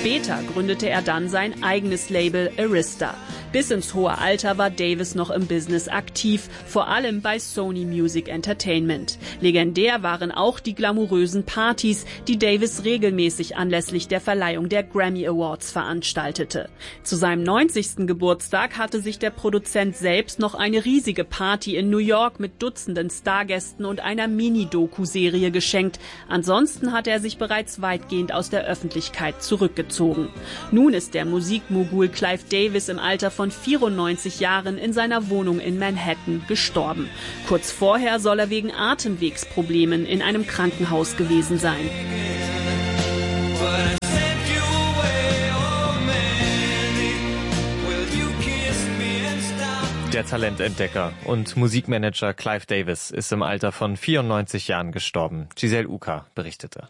Später gründete er dann sein eigenes Label Arista. Bis ins hohe Alter war Davis noch im Business aktiv, vor allem bei Sony Music Entertainment. Legendär waren auch die glamourösen Partys, die Davis regelmäßig anlässlich der Verleihung der Grammy Awards veranstaltete. Zu seinem 90. Geburtstag hatte sich der Produzent selbst noch eine riesige Party in New York mit Dutzenden Stargästen und einer Mini-Doku-Serie geschenkt. Ansonsten hatte er sich bereits weitgehend aus der Öffentlichkeit zurückgezogen. Nun ist der Musikmogul Clive Davis im Alter von 94 Jahren in seiner Wohnung in Manhattan gestorben. Kurz vorher soll er wegen Atemwegsproblemen in einem Krankenhaus gewesen sein. Der Talententdecker und Musikmanager Clive Davis ist im Alter von 94 Jahren gestorben. Giselle Uka berichtete.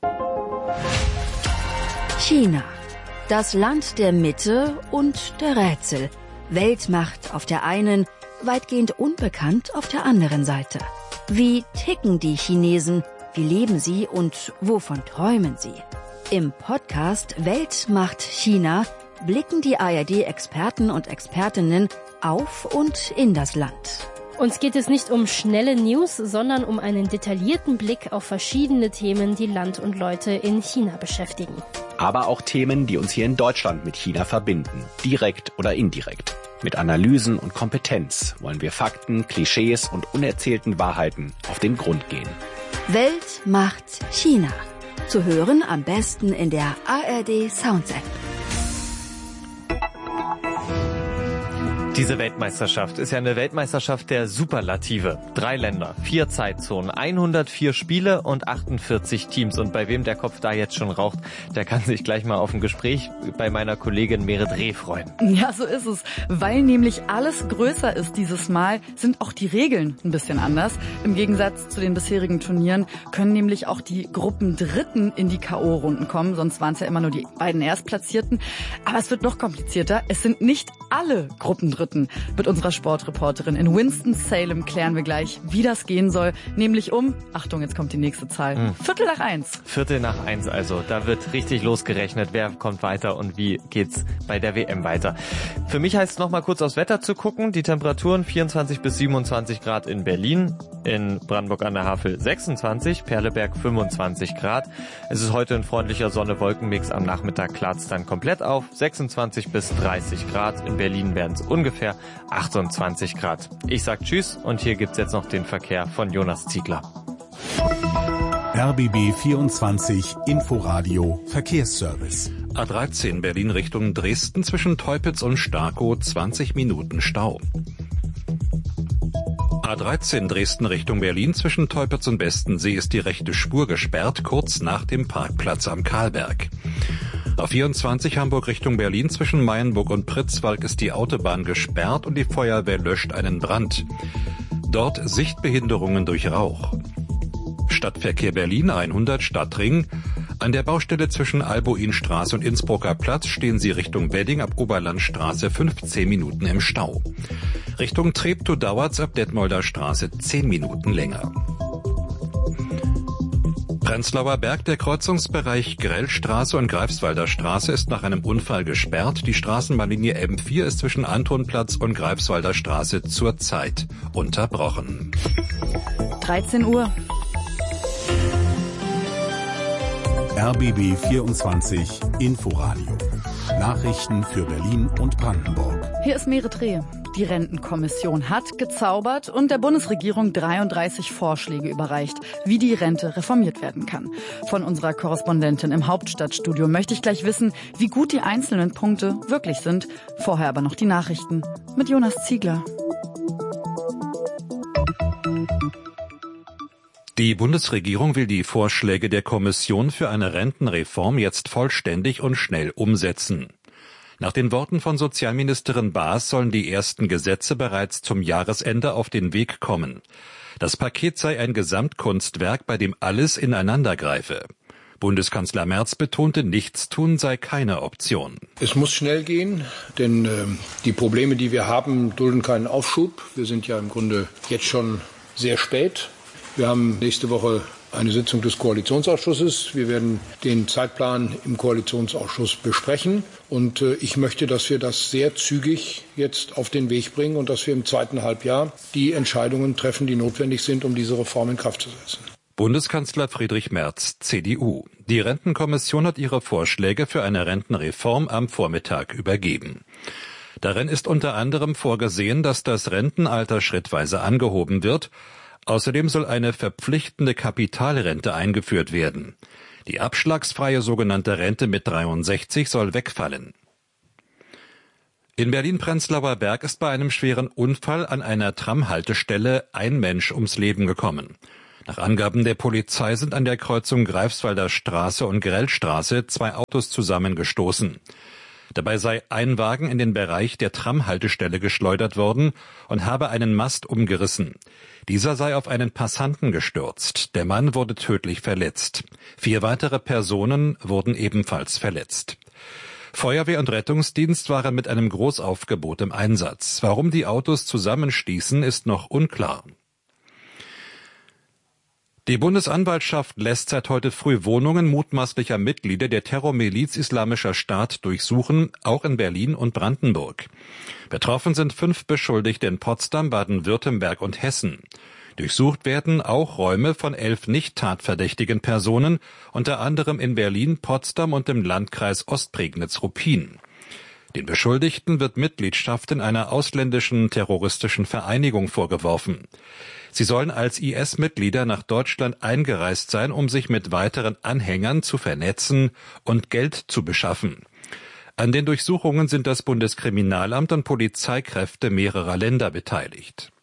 China. Das Land der Mitte und der Rätsel. Weltmacht auf der einen, weitgehend unbekannt auf der anderen Seite. Wie ticken die Chinesen? Wie leben sie und wovon träumen sie? Im Podcast Weltmacht China blicken die ARD-Experten und Expertinnen auf und in das Land. Uns geht es nicht um schnelle News, sondern um einen detaillierten Blick auf verschiedene Themen, die Land und Leute in China beschäftigen. Aber auch Themen, die uns hier in Deutschland mit China verbinden, direkt oder indirekt. Mit Analysen und Kompetenz wollen wir Fakten, Klischees und unerzählten Wahrheiten auf den Grund gehen. Weltmacht China. Zu hören am besten in der ARD Sounds App. Diese Weltmeisterschaft ist ja eine Weltmeisterschaft der Superlative. 3 Länder, 4 Zeitzonen, 104 Spiele und 48 Teams. Und bei wem der Kopf da jetzt schon raucht, der kann sich gleich mal auf ein Gespräch bei meiner Kollegin Merit Reh freuen. Ja, so ist es. Weil nämlich alles größer ist dieses Mal, sind auch die Regeln ein bisschen anders. Im Gegensatz zu den bisherigen Turnieren können nämlich auch die Gruppendritten in die K.O.-Runden kommen. Sonst waren es ja immer nur die beiden Erstplatzierten. Aber es wird noch komplizierter. Es sind nicht alle Gruppendritten. Mit unserer Sportreporterin in Winston-Salem klären wir gleich, wie das gehen soll. Nämlich um, Achtung, jetzt kommt die nächste Zahl, 1:45. 1:45 also. Da wird richtig losgerechnet, wer kommt weiter und wie geht's bei der WM weiter. Für mich heißt es noch mal kurz aufs Wetter zu gucken. Die Temperaturen 24 bis 27 Grad in Berlin, in Brandenburg an der Havel 26, Perleberg 25 Grad. Es ist heute ein freundlicher Sonne-Wolken-Mix. Am Nachmittag klart's dann komplett auf. 26 bis 30 Grad. In Berlin werden es ungefähr 28 Grad. Ich sag Tschüss und hier gibt's jetzt noch den Verkehr von Jonas Ziegler. RBB 24 Inforadio Verkehrsservice. A13 Berlin Richtung Dresden zwischen Teupitz und Starkow 20 Minuten Stau. A13 Dresden Richtung Berlin zwischen Teupitz und Bestensee ist die rechte Spur gesperrt, kurz nach dem Parkplatz am Karlberg. A24 Hamburg Richtung Berlin zwischen Mayenburg und Pritzwalk ist die Autobahn gesperrt und die Feuerwehr löscht einen Brand. Dort Sichtbehinderungen durch Rauch. Stadtverkehr Berlin 100 Stadtring. An der Baustelle zwischen Albuinstraße und Innsbrucker Platz stehen Sie Richtung Wedding ab Oberlandstraße 15 Minuten im Stau. Richtung Treptow dauert's ab Detmolder Straße 10 Minuten länger. Prenzlauer Berg, der Kreuzungsbereich Grellstraße und Greifswalder Straße ist nach einem Unfall gesperrt. Die Straßenbahnlinie M4 ist zwischen Antonplatz und Greifswalder Straße zurzeit unterbrochen. 13 Uhr. RBB 24 Inforadio. Nachrichten für Berlin und Brandenburg. Hier ist Merit Reh. Die Rentenkommission hat gezaubert und der Bundesregierung 33 Vorschläge überreicht, wie die Rente reformiert werden kann. Von unserer Korrespondentin im Hauptstadtstudio möchte ich gleich wissen, wie gut die einzelnen Punkte wirklich sind. Vorher aber noch die Nachrichten mit Jonas Ziegler. Die Bundesregierung will die Vorschläge der Kommission für eine Rentenreform jetzt vollständig und schnell umsetzen. Nach den Worten von Sozialministerin Baas sollen die ersten Gesetze bereits zum Jahresende auf den Weg kommen. Das Paket sei ein Gesamtkunstwerk, bei dem alles ineinander greife. Bundeskanzler Merz betonte, Nichtstun sei keine Option. Es muss schnell gehen, denn die Probleme, die wir haben, dulden keinen Aufschub. Wir sind ja im Grunde jetzt schon sehr spät. Wir haben nächste Woche eine Sitzung des Koalitionsausschusses. Wir werden den Zeitplan im Koalitionsausschuss besprechen. Und ich möchte, dass wir das sehr zügig jetzt auf den Weg bringen und dass wir im zweiten Halbjahr die Entscheidungen treffen, die notwendig sind, um diese Reform in Kraft zu setzen. Bundeskanzler Friedrich Merz, CDU. Die Rentenkommission hat ihre Vorschläge für eine Rentenreform am Vormittag übergeben. Darin ist unter anderem vorgesehen, dass das Rentenalter schrittweise angehoben wird. Außerdem soll eine verpflichtende Kapitalrente eingeführt werden. Die abschlagsfreie sogenannte Rente mit 63 soll wegfallen. In Berlin-Prenzlauer Berg ist bei einem schweren Unfall an einer Tramhaltestelle ein Mensch ums Leben gekommen. Nach Angaben der Polizei sind an der Kreuzung Greifswalder Straße und Grellstraße 2 Autos zusammengestoßen. Dabei sei ein Wagen in den Bereich der Tramhaltestelle geschleudert worden und habe einen Mast umgerissen. Dieser sei auf einen Passanten gestürzt. Der Mann wurde tödlich verletzt. 4 weitere Personen wurden ebenfalls verletzt. Feuerwehr und Rettungsdienst waren mit einem Großaufgebot im Einsatz. Warum die Autos zusammenstießen, ist noch unklar. Die Bundesanwaltschaft lässt seit heute früh Wohnungen mutmaßlicher Mitglieder der Terrormiliz Islamischer Staat durchsuchen, auch in Berlin und Brandenburg. Betroffen sind 5 Beschuldigte in Potsdam, Baden-Württemberg und Hessen. Durchsucht werden auch Räume von 11 nicht tatverdächtigen Personen, unter anderem in Berlin, Potsdam und im Landkreis Ostprignitz-Ruppin. Den Beschuldigten wird Mitgliedschaft in einer ausländischen terroristischen Vereinigung vorgeworfen. Sie sollen als IS-Mitglieder nach Deutschland eingereist sein, um sich mit weiteren Anhängern zu vernetzen und Geld zu beschaffen. An den Durchsuchungen sind das Bundeskriminalamt und Polizeikräfte mehrerer Länder beteiligt.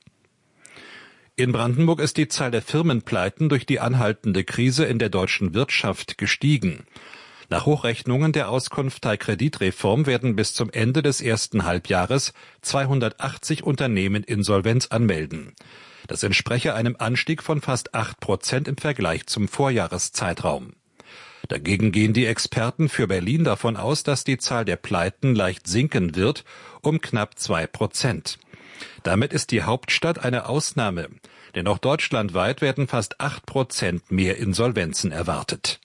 In Brandenburg ist die Zahl der Firmenpleiten durch die anhaltende Krise in der deutschen Wirtschaft gestiegen. Nach Hochrechnungen der Auskunftei Kreditreform werden bis zum Ende des ersten Halbjahres 280 Unternehmen Insolvenz anmelden. Das entspreche einem Anstieg von fast 8% im Vergleich zum Vorjahreszeitraum. Dagegen gehen die Experten für Berlin davon aus, dass die Zahl der Pleiten leicht sinken wird, um knapp 2%. Damit ist die Hauptstadt eine Ausnahme, denn auch deutschlandweit werden fast 8% mehr Insolvenzen erwartet.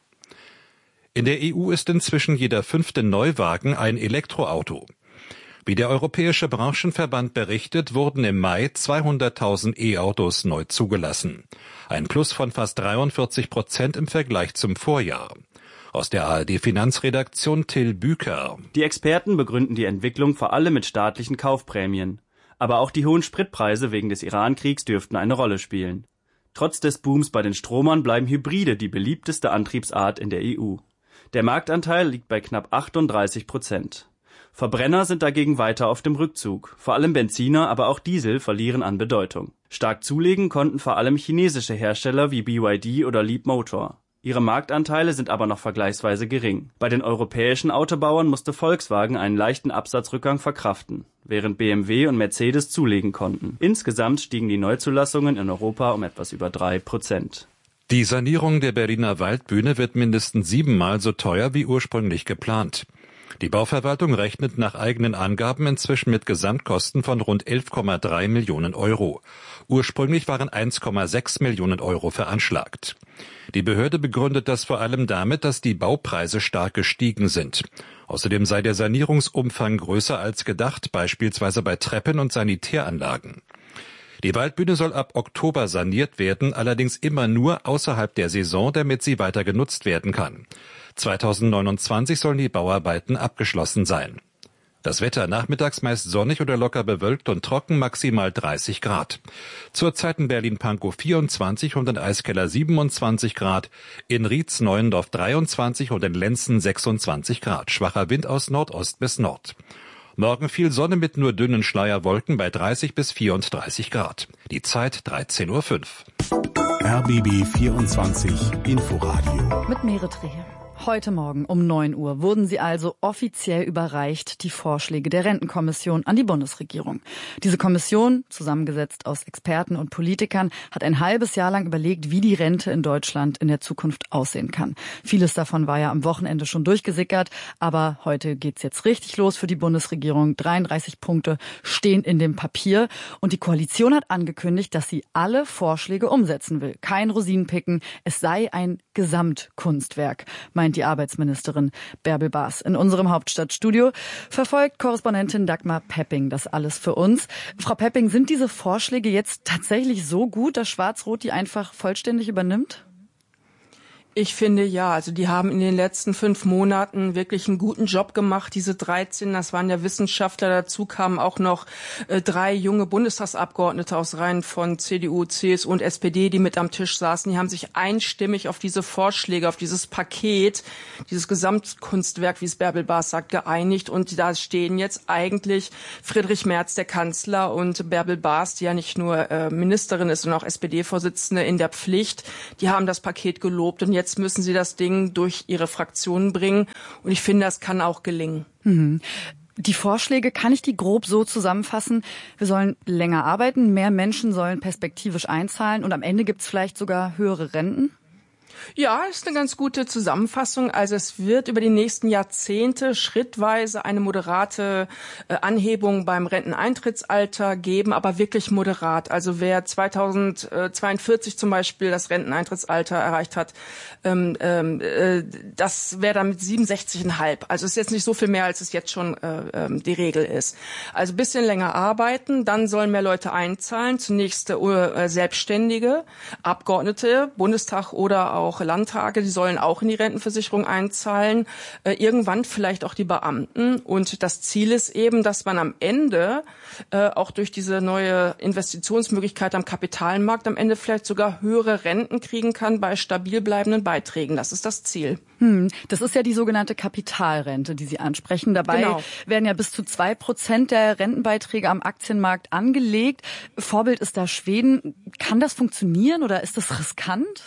In der EU ist inzwischen jeder 5. Neuwagen ein Elektroauto. Wie der Europäische Branchenverband berichtet, wurden im Mai 200.000 E-Autos neu zugelassen. Ein Plus von fast 43% im Vergleich zum Vorjahr. Aus der ARD-Finanzredaktion Till Büker. Die Experten begründen die Entwicklung vor allem mit staatlichen Kaufprämien. Aber auch die hohen Spritpreise wegen des Iran-Kriegs dürften eine Rolle spielen. Trotz des Booms bei den Stromern bleiben Hybride die beliebteste Antriebsart in der EU. Der Marktanteil liegt bei knapp 38%. Verbrenner sind dagegen weiter auf dem Rückzug. Vor allem Benziner, aber auch Diesel verlieren an Bedeutung. Stark zulegen konnten vor allem chinesische Hersteller wie BYD oder Leapmotor. Ihre Marktanteile sind aber noch vergleichsweise gering. Bei den europäischen Autobauern musste Volkswagen einen leichten Absatzrückgang verkraften, während BMW und Mercedes zulegen konnten. Insgesamt stiegen die Neuzulassungen in Europa um etwas über 3%. Die Sanierung der Berliner Waldbühne wird mindestens 7-mal so teuer wie ursprünglich geplant. Die Bauverwaltung rechnet nach eigenen Angaben inzwischen mit Gesamtkosten von rund 11,3 Millionen Euro. Ursprünglich waren 1,6 Millionen Euro veranschlagt. Die Behörde begründet das vor allem damit, dass die Baupreise stark gestiegen sind. Außerdem sei der Sanierungsumfang größer als gedacht, beispielsweise bei Treppen und Sanitäranlagen. Die Waldbühne soll ab Oktober saniert werden, allerdings immer nur außerhalb der Saison, damit sie weiter genutzt werden kann. 2029 sollen die Bauarbeiten abgeschlossen sein. Das Wetter nachmittags meist sonnig oder locker bewölkt und trocken, maximal 30 Grad. Zurzeit in Berlin-Pankow 24 und in Eiskeller 27 Grad, in Rietz-Neuendorf 23 und in Lenzen 26 Grad. Schwacher Wind aus Nordost bis Nord. Morgen viel Sonne mit nur dünnen Schleierwolken bei 30 bis 34 Grad. Die Zeit 13:05 Uhr. RBB 24 Inforadio. Mit Merit Rehe. Heute Morgen um 9 Uhr wurden sie also offiziell überreicht, die Vorschläge der Rentenkommission an die Bundesregierung. Diese Kommission, zusammengesetzt aus Experten und Politikern, hat ein halbes Jahr lang überlegt, wie die Rente in Deutschland in der Zukunft aussehen kann. Vieles davon war ja am Wochenende schon durchgesickert, aber heute geht's jetzt richtig los für die Bundesregierung. 33 Punkte stehen in dem Papier und die Koalition hat angekündigt, dass sie alle Vorschläge umsetzen will. Kein Rosinenpicken, es sei ein Gesamtkunstwerk, meint die Arbeitsministerin Bärbel Baas. In unserem Hauptstadtstudio verfolgt Korrespondentin Dagmar Pepping das alles für uns. Frau Pepping, sind diese Vorschläge jetzt tatsächlich so gut, dass Schwarz-Rot die einfach vollständig übernimmt? Ich finde ja, also die haben in den letzten 5 Monaten wirklich einen guten Job gemacht. Diese 13, das waren ja Wissenschaftler, dazu kamen auch noch 3 junge Bundestagsabgeordnete aus Reihen von CDU, CSU und SPD, die mit am Tisch saßen. Die haben sich einstimmig auf diese Vorschläge, auf dieses Paket, dieses Gesamtkunstwerk, wie es Bärbel Baas sagt, geeinigt. Und da stehen jetzt eigentlich Friedrich Merz, der Kanzler, und Bärbel Baas, die ja nicht nur Ministerin ist, sondern auch SPD-Vorsitzende, in der Pflicht. Die haben das Paket gelobt und jetzt müssen sie das Ding durch ihre Fraktionen bringen. Und ich finde, das kann auch gelingen. Die Vorschläge, kann ich die grob so zusammenfassen? Wir sollen länger arbeiten, mehr Menschen sollen perspektivisch einzahlen und am Ende gibt es vielleicht sogar höhere Renten? Ja, ist eine ganz gute Zusammenfassung. Also es wird über die nächsten Jahrzehnte schrittweise eine moderate Anhebung beim Renteneintrittsalter geben, aber wirklich moderat. Also wer 2042 zum Beispiel das Renteneintrittsalter erreicht hat, das wäre dann mit 67,5. Also es ist jetzt nicht so viel mehr, als es jetzt schon die Regel ist. Also ein bisschen länger arbeiten, dann sollen mehr Leute einzahlen. Zunächst Selbstständige, Abgeordnete, Bundestag oder auch Landtage, die sollen auch in die Rentenversicherung einzahlen, irgendwann vielleicht auch die Beamten. Und das Ziel ist eben, dass man am Ende auch durch diese neue Investitionsmöglichkeit am Kapitalmarkt am Ende vielleicht sogar höhere Renten kriegen kann bei stabil bleibenden Beiträgen. Das ist das Ziel. Das ist ja die sogenannte Kapitalrente, die Sie ansprechen. Dabei werden ja bis zu 2% der Rentenbeiträge am Aktienmarkt angelegt. Vorbild ist da Schweden. Kann das funktionieren oder ist das riskant?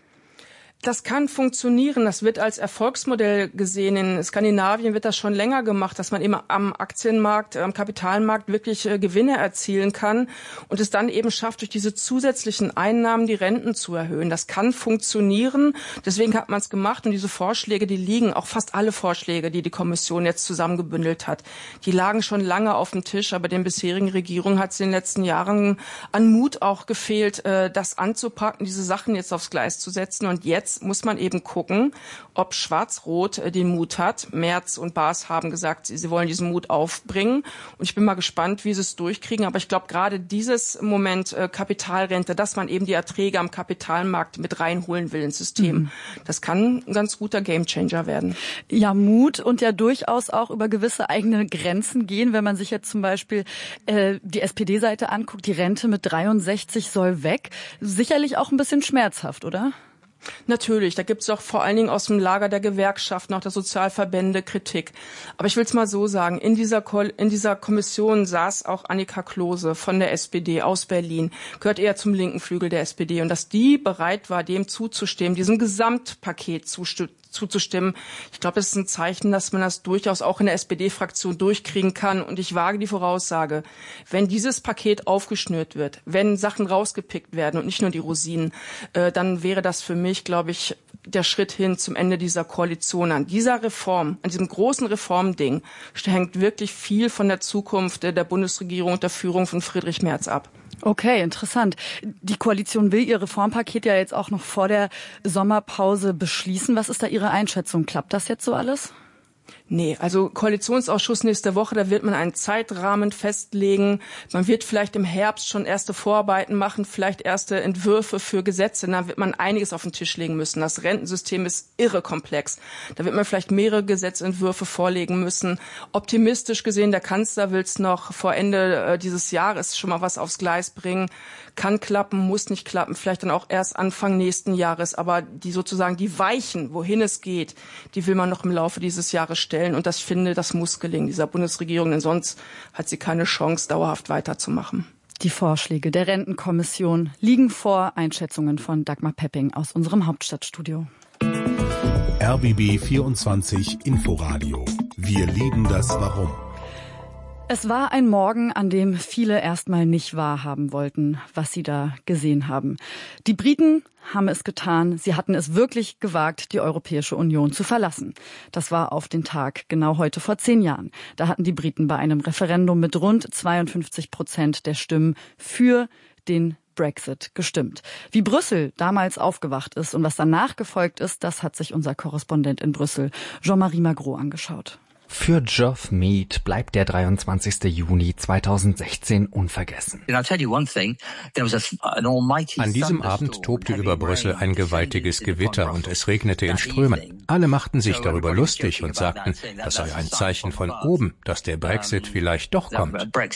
Das kann funktionieren. Das wird als Erfolgsmodell gesehen. In Skandinavien wird das schon länger gemacht, dass man eben am Aktienmarkt, am Kapitalmarkt wirklich Gewinne erzielen kann und es dann eben schafft, durch diese zusätzlichen Einnahmen die Renten zu erhöhen. Das kann funktionieren. Deswegen hat man es gemacht. Und diese Vorschläge, die liegen, auch fast alle Vorschläge, die die Kommission jetzt zusammengebündelt hat, die lagen schon lange auf dem Tisch. Aber den bisherigen Regierungen hat es in den letzten Jahren an Mut auch gefehlt, das anzupacken, diese Sachen jetzt aufs Gleis zu setzen. Und jetzt muss man eben gucken, ob Schwarz-Rot den Mut hat. Merz und Baas haben gesagt, sie wollen diesen Mut aufbringen. Und ich bin mal gespannt, wie sie es durchkriegen. Aber ich glaube, gerade dieses Moment Kapitalrente, dass man eben die Erträge am Kapitalmarkt mit reinholen will ins System, das kann ein ganz guter Gamechanger werden. Ja, Mut und ja durchaus auch über gewisse eigene Grenzen gehen. Wenn man sich jetzt zum Beispiel die SPD-Seite anguckt, die Rente mit 63 soll weg. Sicherlich auch ein bisschen schmerzhaft, oder? Natürlich, da gibt es auch vor allen Dingen aus dem Lager der Gewerkschaften, auch der Sozialverbände Kritik. Aber ich will es mal so sagen, in dieser Kommission saß auch Annika Klose von der SPD aus Berlin, gehört eher zum linken Flügel der SPD. Und dass die bereit war, dem zuzustimmen, diesem Gesamtpaket zuzustimmen. Ich glaube, es ist ein Zeichen, dass man das durchaus auch in der SPD-Fraktion durchkriegen kann. Und ich wage die Voraussage, wenn dieses Paket aufgeschnürt wird, wenn Sachen rausgepickt werden und nicht nur die Rosinen, dann wäre das für mich, glaube ich, der Schritt hin zum Ende dieser Koalition. An dieser Reform, an diesem großen Reformding, hängt wirklich viel von der Zukunft der Bundesregierung und der Führung von Friedrich Merz ab. Okay, interessant. Die Koalition will ihr Reformpaket ja jetzt auch noch vor der Sommerpause beschließen. Was ist da Ihre Einschätzung? Klappt das jetzt so alles? Nee, also Koalitionsausschuss nächste Woche, da wird man einen Zeitrahmen festlegen. Man wird vielleicht im Herbst schon erste Vorarbeiten machen, vielleicht erste Entwürfe für Gesetze. Dann wird man einiges auf den Tisch legen müssen. Das Rentensystem ist irre komplex. Da wird man vielleicht mehrere Gesetzentwürfe vorlegen müssen. Optimistisch gesehen, der Kanzler will es noch vor Ende dieses Jahres schon mal was aufs Gleis bringen. Kann klappen, muss nicht klappen, vielleicht dann auch erst Anfang nächsten Jahres. Aber die sozusagen die Weichen, wohin es geht, die will man noch im Laufe dieses Jahres stellen. Und das finde, das muss gelingen, dieser Bundesregierung, denn sonst hat sie keine Chance, dauerhaft weiterzumachen. Die Vorschläge der Rentenkommission liegen vor. Einschätzungen von Dagmar Pepping aus unserem Hauptstadtstudio. RBB 24 Inforadio. Wir lieben das Warum. Es war ein Morgen, an dem viele erstmal nicht wahrhaben wollten, was sie da gesehen haben. Die Briten haben es getan. Sie hatten es wirklich gewagt, die Europäische Union zu verlassen. Das war auf den Tag genau heute vor 10 Jahren. Da hatten die Briten bei einem Referendum mit rund 52% der Stimmen für den Brexit gestimmt. Wie Brüssel damals aufgewacht ist und was danach gefolgt ist, das hat sich unser Korrespondent in Brüssel, Jean-Marie Magro, angeschaut. Für Geoff Mead bleibt der 23. Juni 2016 unvergessen. An diesem Abend tobte über Brüssel ein gewaltiges Gewitter und es regnete in Strömen. Alle machten sich darüber lustig und sagten, das sei ein Zeichen von oben, dass der Brexit vielleicht doch kommt.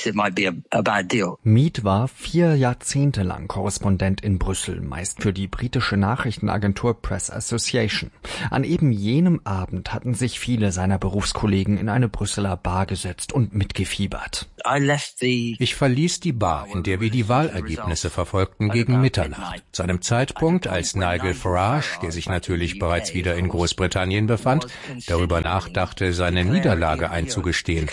Mead war 4 Jahrzehnte lang Korrespondent in Brüssel, meist für die britische Nachrichtenagentur Press Association. An eben jenem Abend hatten sich viele seiner Berufskollegen in eine Brüsseler Bar gesetzt und mitgefiebert. Ich verließ die Bar, in der wir die Wahlergebnisse verfolgten, gegen Mitternacht. Zu einem Zeitpunkt, als Nigel Farage, der sich natürlich bereits wieder in Großbritannien befand, darüber nachdachte, seine Niederlage einzugestehen.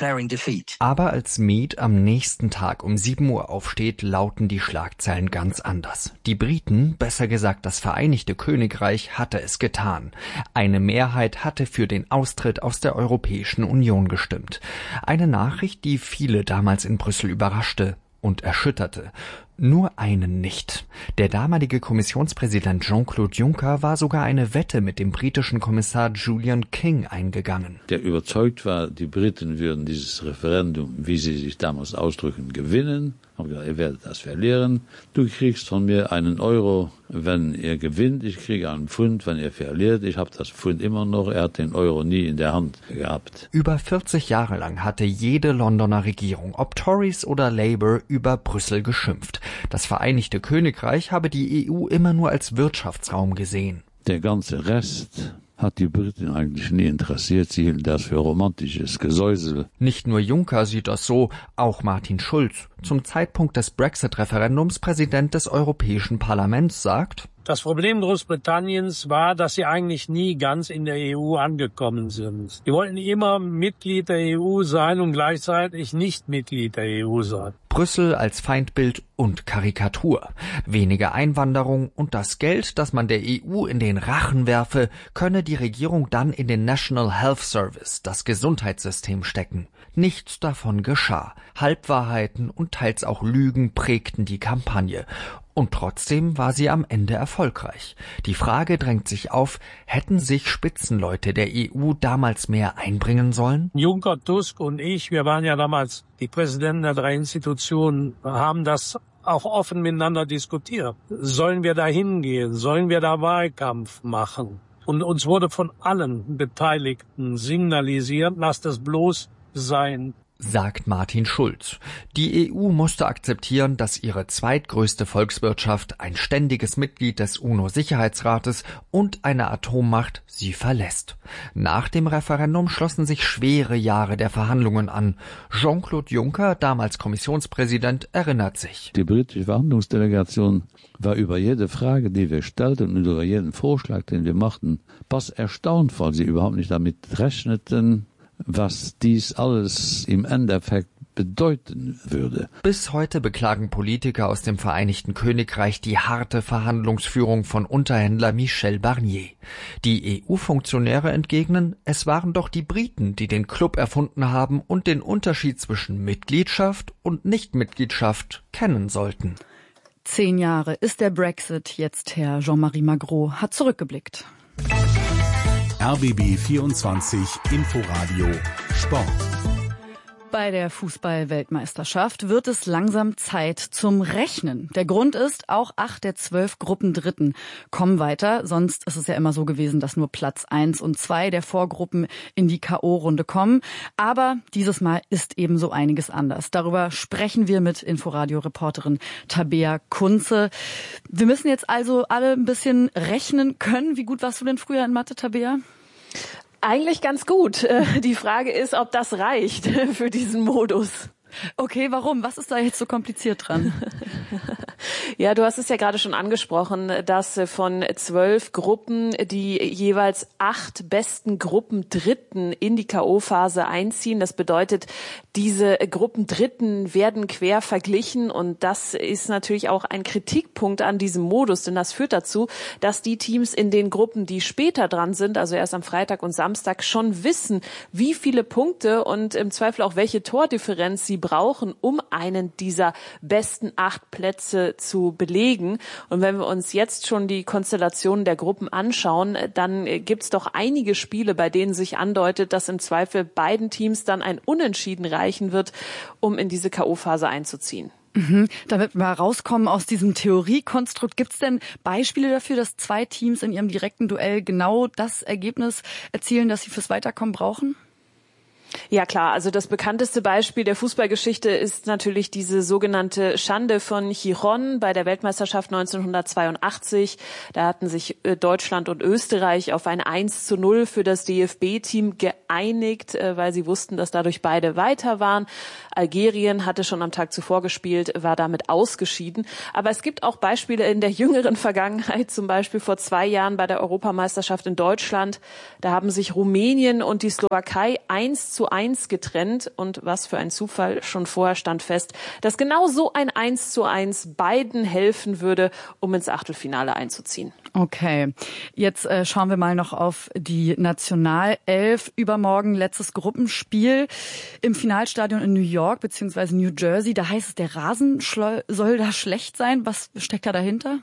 Aber als Mead am nächsten Tag um 7 Uhr aufsteht, lauten die Schlagzeilen ganz anders. Die Briten, besser gesagt das Vereinigte Königreich, hatte es getan. Eine Mehrheit hatte für den Austritt aus der Europäischen Union gestimmt. Eine Nachricht, die viele damals in Brüssel überraschte und erschütterte. Nur einen nicht. Der damalige Kommissionspräsident Jean-Claude Juncker war sogar eine Wette mit dem britischen Kommissar Julian King eingegangen. Der überzeugt war, die Briten würden dieses Referendum, wie sie sich damals ausdrücken, gewinnen. Ich habe gesagt, ihr werdet das verlieren. Du kriegst von mir €1, wenn ihr gewinnt. Ich kriege einen Pfund, wenn ihr verliert. Ich habe das Pfund immer noch. Er hat den Euro nie in der Hand gehabt. Über 40 Jahre lang hatte jede Londoner Regierung, ob Tories oder Labour, über Brüssel geschimpft. Das Vereinigte Königreich habe die EU immer nur als Wirtschaftsraum gesehen. Der ganze Rest hat die Briten eigentlich nie interessiert. Sie hielten das für romantisches Gesäusel. Nicht nur Juncker sieht das so, auch Martin Schulz, zum Zeitpunkt des Brexit-Referendums Präsident des Europäischen Parlaments, sagt: Das Problem Großbritanniens war, dass sie eigentlich nie ganz in der EU angekommen sind. Sie wollten immer Mitglied der EU sein und gleichzeitig nicht Mitglied der EU sein. Brüssel als Feindbild und Karikatur. Weniger Einwanderung und das Geld, das man der EU in den Rachen werfe, könne die Regierung dann in den National Health Service, das Gesundheitssystem, stecken. Nichts davon geschah. Halbwahrheiten und teils auch Lügen prägten die Kampagne. Und trotzdem war sie am Ende erfolgreich. Die Frage drängt sich auf, hätten sich Spitzenleute der EU damals mehr einbringen sollen? Juncker, Tusk und ich, wir waren ja damals die Präsidenten der 3 Institutionen, haben das auch offen miteinander diskutiert. Sollen wir da hingehen? Sollen wir da Wahlkampf machen? Und uns wurde von allen Beteiligten signalisiert, lasst es bloß sein, sagt Martin Schulz. Die EU musste akzeptieren, dass ihre zweitgrößte Volkswirtschaft, ein ständiges Mitglied des UNO-Sicherheitsrates und eine Atommacht sie verlässt. Nach dem Referendum schlossen sich schwere Jahre der Verhandlungen an. Jean-Claude Juncker, damals Kommissionspräsident, erinnert sich. Die britische Verhandlungsdelegation war über jede Frage, die wir stellten und über jeden Vorschlag, den wir machten, fast erstaunt, weil sie überhaupt nicht damit rechneten, was dies alles im Endeffekt bedeuten würde. Bis heute beklagen Politiker aus dem Vereinigten Königreich die harte Verhandlungsführung von Unterhändler Michel Barnier. Die EU-Funktionäre entgegnen, es waren doch die Briten, die den Club erfunden haben und den Unterschied zwischen Mitgliedschaft und Nichtmitgliedschaft kennen sollten. 10 Jahre ist der Brexit jetzt her. Jean-Marie Magro hat zurückgeblickt. RBB 24 Inforadio Sport. Bei der Fußball-Weltmeisterschaft wird es langsam Zeit zum Rechnen. Der Grund ist, auch 8 der 12 Gruppendritten kommen weiter. Sonst ist es ja immer so gewesen, dass nur Platz 1 und 2 der Vorgruppen in die K.O.-Runde kommen. Aber dieses Mal ist eben so einiges anders. Darüber sprechen wir mit Inforadio-Reporterin Tabea Kunze. Wir müssen jetzt also alle ein bisschen rechnen können. Wie gut warst du denn früher in Mathe, Tabea? Eigentlich ganz gut. Die Frage ist, ob das reicht für diesen Modus. Okay, warum? Was ist da jetzt so kompliziert dran? Ja, du hast es ja gerade schon angesprochen, dass von 12 Gruppen die jeweils 8 besten Gruppendritten in die K.O.-Phase einziehen. Das bedeutet, diese Gruppendritten werden quer verglichen und das ist natürlich auch ein Kritikpunkt an diesem Modus, denn das führt dazu, dass die Teams in den Gruppen, die später dran sind, also erst am Freitag und Samstag, schon wissen, wie viele Punkte und im Zweifel auch welche Tordifferenz sie brauchen, um einen dieser besten 8 Plätze zu belegen. Und wenn wir uns jetzt schon die Konstellationen der Gruppen anschauen, dann gibt es doch einige Spiele, bei denen sich andeutet, dass im Zweifel beiden Teams dann ein Unentschieden reichen wird, um in diese K.O.-Phase einzuziehen. Damit wir rauskommen aus diesem Theoriekonstrukt, gibt es denn Beispiele dafür, dass 2 Teams in ihrem direkten Duell genau das Ergebnis erzielen, das sie fürs Weiterkommen brauchen? Ja klar, also das bekannteste Beispiel der Fußballgeschichte ist natürlich diese sogenannte Schande von Gijon bei der Weltmeisterschaft 1982. Da hatten sich Deutschland und Österreich auf ein 1:0 für das DFB-Team geeinigt, weil sie wussten, dass dadurch beide weiter waren. Algerien hatte schon am Tag zuvor gespielt, war damit ausgeschieden. Aber es gibt auch Beispiele in der jüngeren Vergangenheit, zum Beispiel vor 2 Jahren bei der Europameisterschaft in Deutschland. Da haben sich Rumänien und die Slowakei 1:1 getrennt und was für ein Zufall, schon vorher stand fest, dass genau so ein 1:1 beiden helfen würde, um ins Achtelfinale einzuziehen. Okay, jetzt schauen wir mal noch auf die Nationalelf. Übermorgen letztes Gruppenspiel im Finalstadion in New York bzw. New Jersey. Da heißt es, der Rasen soll da schlecht sein. Was steckt da dahinter?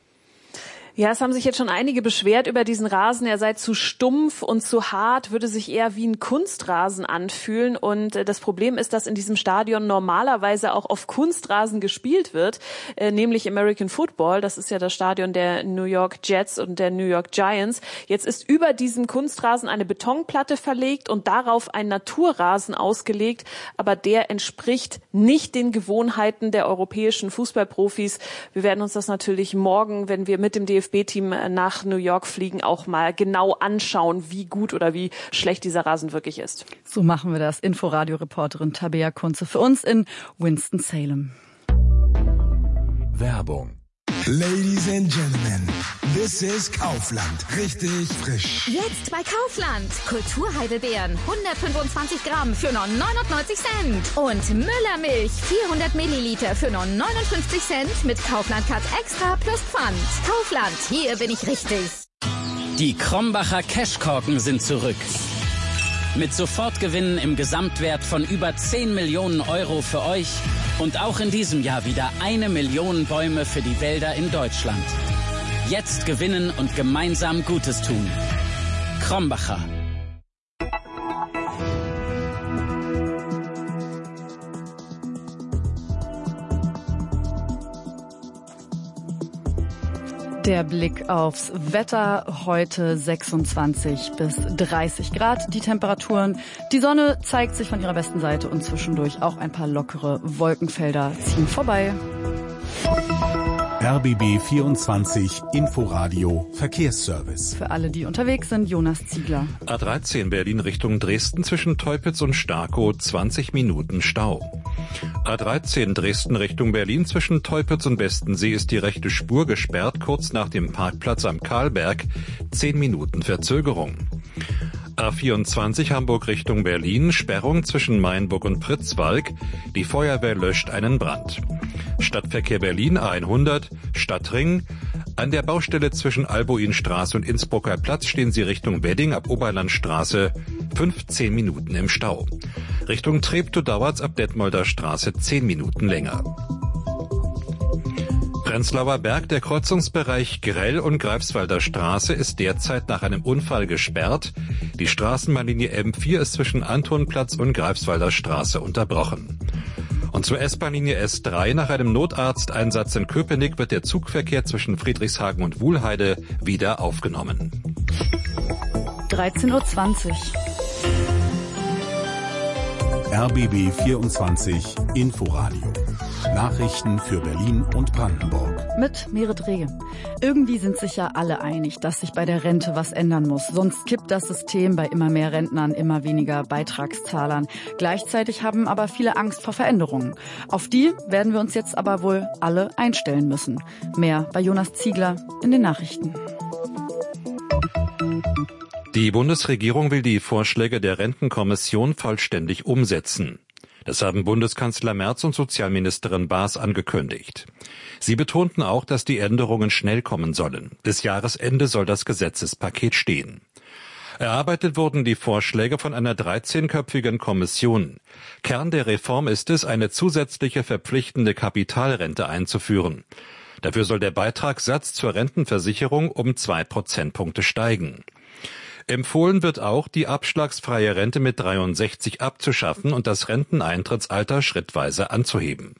Ja, es haben sich jetzt schon einige beschwert über diesen Rasen. Er sei zu stumpf und zu hart, würde sich eher wie ein Kunstrasen anfühlen. Und das Problem ist, dass in diesem Stadion normalerweise auch auf Kunstrasen gespielt wird, nämlich American Football. Das ist ja das Stadion der New York Jets und der New York Giants. Jetzt ist über diesem Kunstrasen eine Betonplatte verlegt und darauf ein Naturrasen ausgelegt. Aber der entspricht nicht den Gewohnheiten der europäischen Fußballprofis. Wir werden uns das natürlich morgen, wenn wir mit dem DFB-Team nach New York fliegen, auch mal genau anschauen, wie gut oder wie schlecht dieser Rasen wirklich ist. So machen wir das. Inforadio-Reporterin Tabea Kunze für uns in Winston-Salem. Werbung. Ladies and Gentlemen, this is Kaufland. Richtig frisch. Jetzt bei Kaufland. Kulturheidelbeeren 125 Gramm für nur 99 Cent. Und Müllermilch 400 Milliliter für nur 59 Cent mit Kaufland-Card Extra plus Pfand. Kaufland, hier bin ich richtig. Die Krombacher Cashkorken sind zurück. Mit Sofortgewinnen im Gesamtwert von über 10 Millionen Euro für euch und auch in diesem Jahr wieder 1 Million Bäume für die Wälder in Deutschland. Jetzt gewinnen und gemeinsam Gutes tun. Krombacher. Der Blick aufs Wetter, heute 26 bis 30 Grad, die Temperaturen. Die Sonne zeigt sich von ihrer besten Seite und zwischendurch auch ein paar lockere Wolkenfelder ziehen vorbei. RBB 24 Inforadio Verkehrsservice. Für alle, die unterwegs sind, Jonas Ziegler. A13 Berlin Richtung Dresden zwischen Teupitz und Starkow 20 Minuten Stau. A13 Dresden Richtung Berlin zwischen Teupitz und Bestensee ist die rechte Spur gesperrt, kurz nach dem Parkplatz am Karlberg 10 Minuten Verzögerung. A24 Hamburg Richtung Berlin, Sperrung zwischen Mainburg und Pritzwalk. Die Feuerwehr löscht einen Brand. Stadtverkehr Berlin A100, Stadtring. An der Baustelle zwischen Albuinstraße und Innsbrucker Platz stehen Sie Richtung Wedding ab Oberlandstraße 15 Minuten im Stau. Richtung Treptow dauert's ab Detmolder Straße 10 Minuten länger. Prenzlauer Berg, der Kreuzungsbereich Grell und Greifswalder Straße ist derzeit nach einem Unfall gesperrt. Die Straßenbahnlinie M4 ist zwischen Antonplatz und Greifswalder Straße unterbrochen. Und zur S-Bahn-Linie S3 nach einem Notarzteinsatz in Köpenick wird der Zugverkehr zwischen Friedrichshagen und Wuhlheide wieder aufgenommen. 13:20 Uhr. RBB 24 Inforadio Nachrichten für Berlin und Brandenburg. Mit Merit Rege. Irgendwie sind sich ja alle einig, dass sich bei der Rente was ändern muss. Sonst kippt das System bei immer mehr Rentnern, immer weniger Beitragszahlern. Gleichzeitig haben aber viele Angst vor Veränderungen. Auf die werden wir uns jetzt aber wohl alle einstellen müssen. Mehr bei Jonas Ziegler in den Nachrichten. Die Bundesregierung will die Vorschläge der Rentenkommission vollständig umsetzen. Das haben Bundeskanzler Merz und Sozialministerin Baas angekündigt. Sie betonten auch, dass die Änderungen schnell kommen sollen. Bis Jahresende soll das Gesetzespaket stehen. Erarbeitet wurden die Vorschläge von einer 13-köpfigen Kommission. Kern der Reform ist es, eine zusätzliche verpflichtende Kapitalrente einzuführen. Dafür soll der Beitragssatz zur Rentenversicherung um 2 Prozentpunkte steigen. Empfohlen wird auch, die abschlagsfreie Rente mit 63 abzuschaffen und das Renteneintrittsalter schrittweise anzuheben.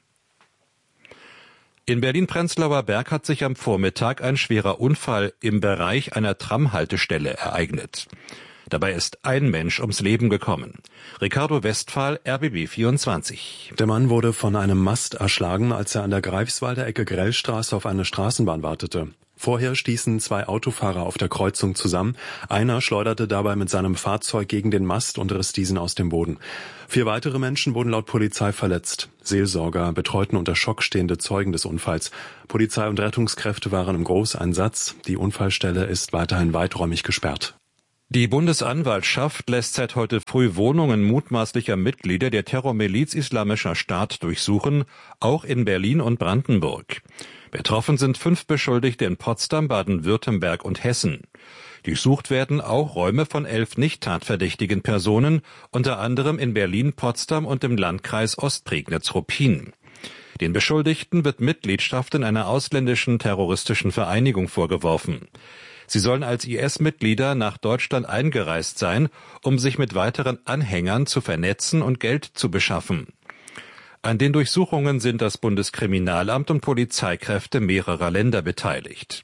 In Berlin-Prenzlauer Berg hat sich am Vormittag ein schwerer Unfall im Bereich einer Tramhaltestelle ereignet. Dabei ist ein Mensch ums Leben gekommen. Ricardo Westphal, RBB 24. Der Mann wurde von einem Mast erschlagen, als er an der Greifswalder Ecke Grellstraße auf eine Straßenbahn wartete. Vorher stießen 2 Autofahrer auf der Kreuzung zusammen. Einer schleuderte dabei mit seinem Fahrzeug gegen den Mast und riss diesen aus dem Boden. 4 weitere Menschen wurden laut Polizei verletzt. Seelsorger betreuten unter Schock stehende Zeugen des Unfalls. Polizei und Rettungskräfte waren im Großeinsatz. Die Unfallstelle ist weiterhin weiträumig gesperrt. Die Bundesanwaltschaft lässt seit heute früh Wohnungen mutmaßlicher Mitglieder der Terrormiliz Islamischer Staat durchsuchen, auch in Berlin und Brandenburg. Betroffen sind 5 Beschuldigte in Potsdam, Baden-Württemberg und Hessen. Durchsucht werden auch Räume von 11 nicht tatverdächtigen Personen, unter anderem in Berlin, Potsdam und im Landkreis Ostprignitz-Ruppin. Den Beschuldigten wird Mitgliedschaft in einer ausländischen terroristischen Vereinigung vorgeworfen. Sie sollen als IS-Mitglieder nach Deutschland eingereist sein, um sich mit weiteren Anhängern zu vernetzen und Geld zu beschaffen. An den Durchsuchungen sind das Bundeskriminalamt und Polizeikräfte mehrerer Länder beteiligt.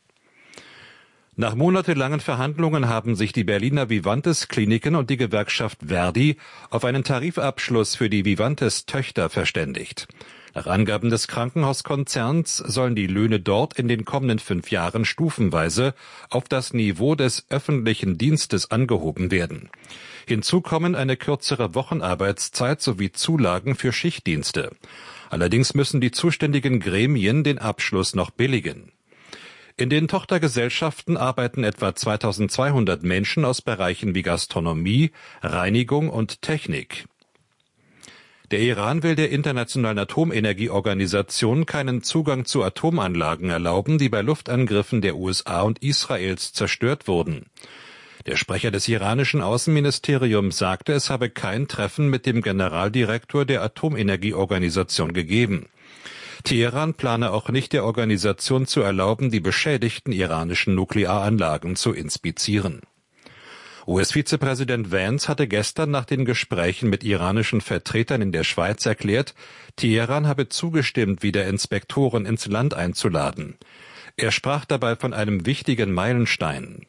Nach monatelangen Verhandlungen haben sich die Berliner Vivantes Kliniken und die Gewerkschaft Verdi auf einen Tarifabschluss für die Vivantes Töchter verständigt. Nach Angaben des Krankenhauskonzerns sollen die Löhne dort in den kommenden 5 Jahren stufenweise auf das Niveau des öffentlichen Dienstes angehoben werden. Hinzu kommen eine kürzere Wochenarbeitszeit sowie Zulagen für Schichtdienste. Allerdings müssen die zuständigen Gremien den Abschluss noch billigen. In den Tochtergesellschaften arbeiten etwa 2200 Menschen aus Bereichen wie Gastronomie, Reinigung und Technik. Der Iran will der Internationalen Atomenergieorganisation keinen Zugang zu Atomanlagen erlauben, die bei Luftangriffen der USA und Israels zerstört wurden. Der Sprecher des iranischen Außenministeriums sagte, es habe kein Treffen mit dem Generaldirektor der Atomenergieorganisation gegeben. Teheran plane auch nicht, der Organisation zu erlauben, die beschädigten iranischen Nuklearanlagen zu inspizieren. US-Vizepräsident Vance hatte gestern nach den Gesprächen mit iranischen Vertretern in der Schweiz erklärt, Teheran habe zugestimmt, wieder Inspektoren ins Land einzuladen. Er sprach dabei von einem wichtigen Meilenstein.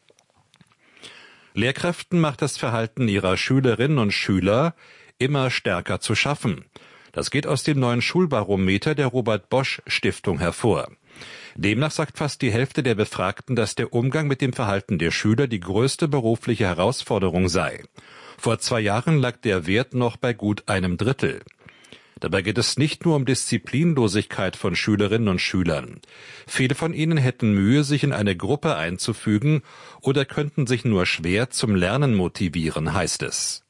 Lehrkräften macht das Verhalten ihrer Schülerinnen und Schüler immer stärker zu schaffen. Das geht aus dem neuen Schulbarometer der Robert-Bosch-Stiftung hervor. Demnach sagt fast die Hälfte der Befragten, dass der Umgang mit dem Verhalten der Schüler die größte berufliche Herausforderung sei. Vor 2 Jahren lag der Wert noch bei gut 1/3. Dabei geht es nicht nur um Disziplinlosigkeit von Schülerinnen und Schülern. Viele von ihnen hätten Mühe, sich in eine Gruppe einzufügen oder könnten sich nur schwer zum Lernen motivieren, heißt es.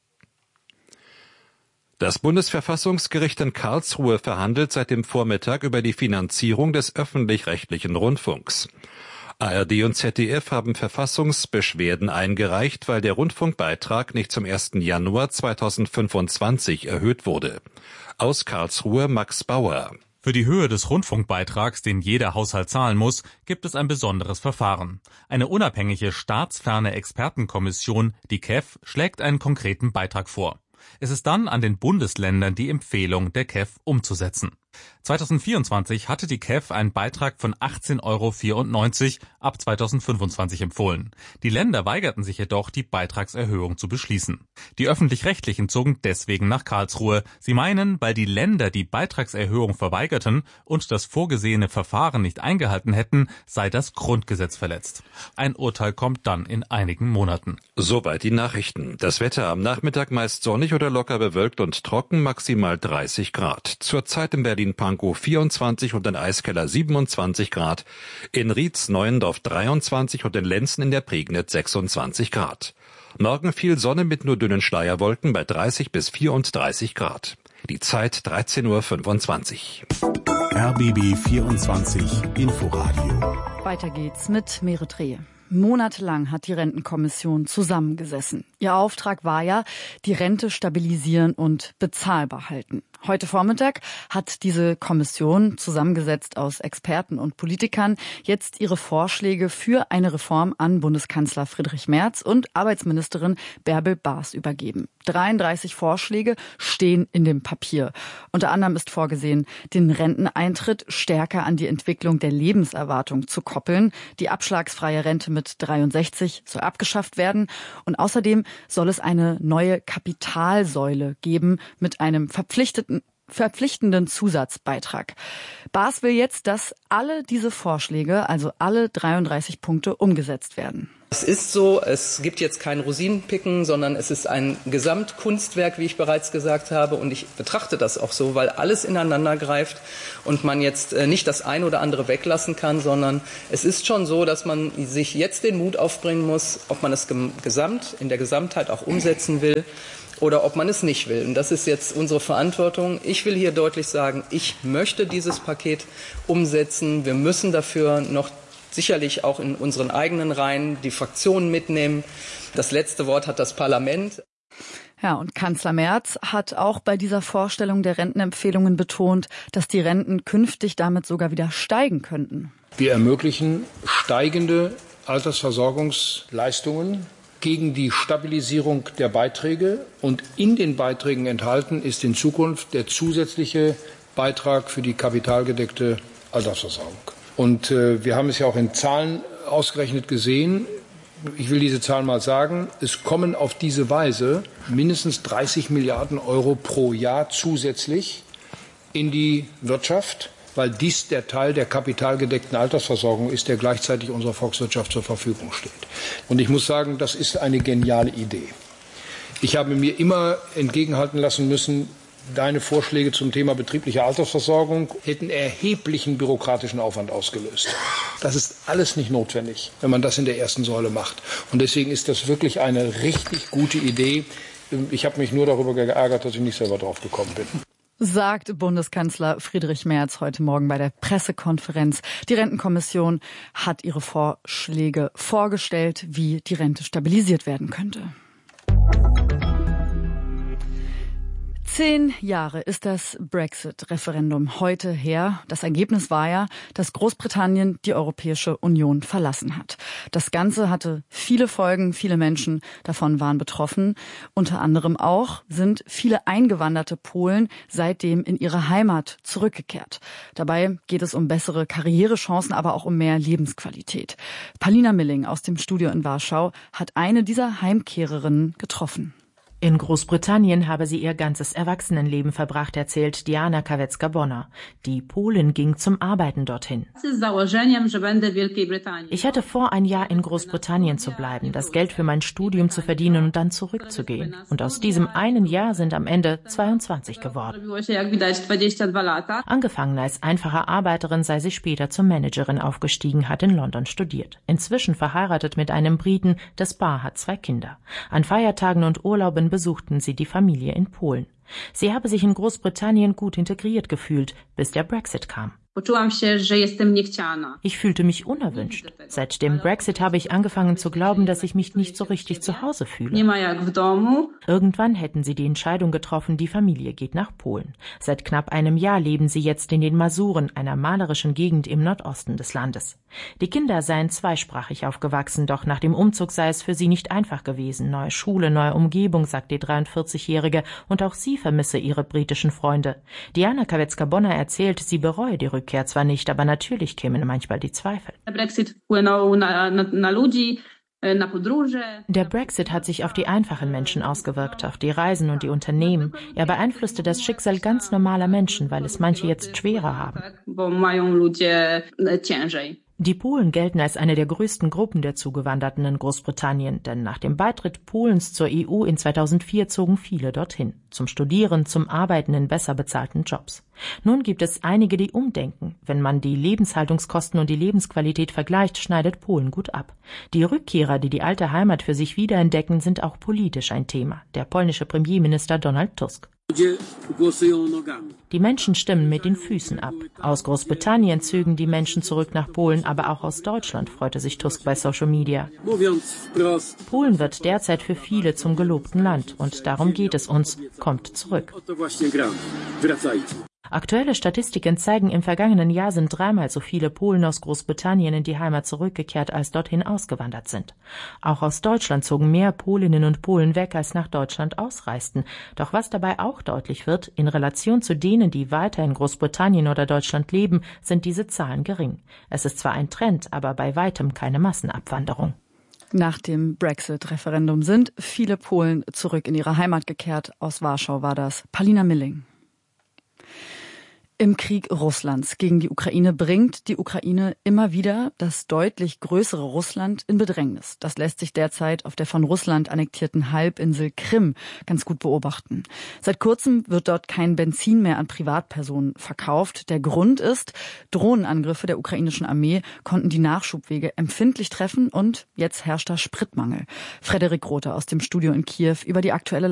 Das Bundesverfassungsgericht in Karlsruhe verhandelt seit dem Vormittag über die Finanzierung des öffentlich-rechtlichen Rundfunks. ARD und ZDF haben Verfassungsbeschwerden eingereicht, weil der Rundfunkbeitrag nicht zum 1. Januar 2025 erhöht wurde. Aus Karlsruhe Max Bauer. Für die Höhe des Rundfunkbeitrags, den jeder Haushalt zahlen muss, gibt es ein besonderes Verfahren. Eine unabhängige staatsferne Expertenkommission, die KEF, schlägt einen konkreten Beitrag vor. Es ist dann an den Bundesländern, die Empfehlung der KEF umzusetzen. 2024 hatte die KEF einen Beitrag von 18,94 € ab 2025 empfohlen. Die Länder weigerten sich jedoch, die Beitragserhöhung zu beschließen. Die Öffentlich-Rechtlichen zogen deswegen nach Karlsruhe. Sie meinen, weil die Länder die Beitragserhöhung verweigerten und das vorgesehene Verfahren nicht eingehalten hätten, sei das Grundgesetz verletzt. Ein Urteil kommt dann in einigen Monaten. Soweit die Nachrichten. Das Wetter am Nachmittag meist sonnig oder locker bewölkt und trocken, maximal 30 Grad. Zurzeit in Berlin-Pankow 24 und in Eiskeller 27 Grad, in Rietz-Neuendorf 23 und in Lenzen in der Prignitz 26 Grad. Morgen viel Sonne mit nur dünnen Schleierwolken bei 30 bis 34 Grad. Die Zeit 13:25 Uhr. RBB 24 Inforadio. Weiter geht's mit Merit Rehe. Monatelang hat die Rentenkommission zusammengesessen. Ihr Auftrag war ja, die Rente stabilisieren und bezahlbar halten. Heute Vormittag hat diese Kommission, zusammengesetzt aus Experten und Politikern, jetzt ihre Vorschläge für eine Reform an Bundeskanzler Friedrich Merz und Arbeitsministerin Bärbel Baas übergeben. 33 Vorschläge stehen in dem Papier. Unter anderem ist vorgesehen, den Renteneintritt stärker an die Entwicklung der Lebenserwartung zu koppeln. Die abschlagsfreie Rente mit 63 soll abgeschafft werden. Und außerdem soll es eine neue Kapitalsäule geben mit einem verpflichtenden Zusatzbeitrag. Baas will jetzt, dass alle diese Vorschläge, also alle 33 Punkte, umgesetzt werden. Es ist so, es gibt jetzt kein Rosinenpicken, sondern es ist ein Gesamtkunstwerk, wie ich bereits gesagt habe. Und ich betrachte das auch so, weil alles ineinander greift und man jetzt nicht das eine oder andere weglassen kann, sondern es ist schon so, dass man sich jetzt den Mut aufbringen muss, ob man es in der Gesamtheit auch umsetzen will oder ob man es nicht will. Und das ist jetzt unsere Verantwortung. Ich will hier deutlich sagen, ich möchte dieses Paket umsetzen. Wir müssen dafür noch sicherlich auch in unseren eigenen Reihen die Fraktionen mitnehmen. Das letzte Wort hat das Parlament. Ja, und Kanzler Merz hat auch bei dieser Vorstellung der Rentenempfehlungen betont, dass die Renten künftig damit sogar wieder steigen könnten. Wir ermöglichen steigende Altersversorgungsleistungen gegen die Stabilisierung der Beiträge. Und in den Beiträgen enthalten ist in Zukunft der zusätzliche Beitrag für die kapitalgedeckte Altersversorgung. Und wir haben es ja auch in Zahlen ausgerechnet gesehen. Ich will diese Zahlen mal sagen. Es kommen auf diese Weise mindestens 30 Milliarden Euro pro Jahr zusätzlich in die Wirtschaft, weil dies der Teil der kapitalgedeckten Altersversorgung ist, der gleichzeitig unserer Volkswirtschaft zur Verfügung steht. Und ich muss sagen, das ist eine geniale Idee. Ich habe mir immer entgegenhalten lassen müssen, deine Vorschläge zum Thema betriebliche Altersversorgung hätten erheblichen bürokratischen Aufwand ausgelöst. Das ist alles nicht notwendig, wenn man das in der ersten Säule macht. Und deswegen ist das wirklich eine richtig gute Idee. Ich habe mich nur darüber geärgert, dass ich nicht selber drauf gekommen bin. Sagt Bundeskanzler Friedrich Merz heute Morgen bei der Pressekonferenz. Die Rentenkommission hat ihre Vorschläge vorgestellt, wie die Rente stabilisiert werden könnte. 10 Jahre ist das Brexit-Referendum heute her. Das Ergebnis war ja, dass Großbritannien die Europäische Union verlassen hat. Das Ganze hatte viele Folgen, viele Menschen davon waren betroffen. Unter anderem auch sind viele eingewanderte Polen seitdem in ihre Heimat zurückgekehrt. Dabei geht es um bessere Karrierechancen, aber auch um mehr Lebensqualität. Palina Milling aus dem Studio in Warschau hat eine dieser Heimkehrerinnen getroffen. In Großbritannien habe sie ihr ganzes Erwachsenenleben verbracht, erzählt Diana Kawecka-Bonner. Die Polin ging zum Arbeiten dorthin. Ich hatte vor, ein Jahr in Großbritannien zu bleiben, das Geld für mein Studium zu verdienen und dann zurückzugehen. Und aus diesem einen Jahr sind am Ende 22 geworden. Angefangen als einfache Arbeiterin sei sie später zur Managerin aufgestiegen, hat in London studiert. Inzwischen verheiratet mit einem Briten, das Paar hat 2 Kinder. An Feiertagen und Urlauben besuchten sie die Familie in Polen. Sie habe sich in Großbritannien gut integriert gefühlt, bis der Brexit kam. Ich fühlte mich unerwünscht. Seit dem Brexit habe ich angefangen zu glauben, dass ich mich nicht so richtig zu Hause fühle. Irgendwann hätten sie die Entscheidung getroffen, die Familie geht nach Polen. Seit knapp einem Jahr leben sie jetzt in den Masuren, einer malerischen Gegend im Nordosten des Landes. Die Kinder seien zweisprachig aufgewachsen, doch nach dem Umzug sei es für sie nicht einfach gewesen. Neue Schule, neue Umgebung, sagt die 43-Jährige, und auch sie vermisse ihre britischen Freunde. Diana Kawecka-Bonner erzählt, sie bereue die Rückkehr zwar nicht, aber natürlich kämen manchmal die Zweifel. Der Brexit hat sich auf die einfachen Menschen ausgewirkt, auf die Reisen und die Unternehmen. Er beeinflusste das Schicksal ganz normaler Menschen, weil es manche jetzt schwerer haben. Die Polen gelten als eine der größten Gruppen der Zugewanderten in Großbritannien, denn nach dem Beitritt Polens zur EU in 2004 zogen viele dorthin. Zum Studieren, zum Arbeiten in besser bezahlten Jobs. Nun gibt es einige, die umdenken. Wenn man die Lebenshaltungskosten und die Lebensqualität vergleicht, schneidet Polen gut ab. Die Rückkehrer, die die alte Heimat für sich wiederentdecken, sind auch politisch ein Thema. Der polnische Premierminister Donald Tusk. Die Menschen stimmen mit den Füßen ab. Aus Großbritannien zögen die Menschen zurück nach Polen, aber auch aus Deutschland, freute sich Tusk bei Social Media. Polen wird derzeit für viele zum gelobten Land und darum geht es uns. Kommt zurück. Aktuelle Statistiken zeigen, im vergangenen Jahr sind 3-mal so viele Polen aus Großbritannien in die Heimat zurückgekehrt, als dorthin ausgewandert sind. Auch aus Deutschland zogen mehr Polinnen und Polen weg, als nach Deutschland ausreisten. Doch was dabei auch deutlich wird, in Relation zu denen, die weiter in Großbritannien oder Deutschland leben, sind diese Zahlen gering. Es ist zwar ein Trend, aber bei weitem keine Massenabwanderung. Nach dem Brexit-Referendum sind viele Polen zurück in ihre Heimat gekehrt. Aus Warschau war das Paulina Milling. Im Krieg Russlands gegen die Ukraine bringt die Ukraine immer wieder das deutlich größere Russland in Bedrängnis. Das lässt sich derzeit auf der von Russland annektierten Halbinsel Krim ganz gut beobachten. Seit kurzem wird dort kein Benzin mehr an Privatpersonen verkauft. Der Grund ist, Drohnenangriffe der ukrainischen Armee konnten die Nachschubwege empfindlich treffen und jetzt herrscht da Spritmangel. Frederik Rother aus dem Studio in Kiew über die aktuelle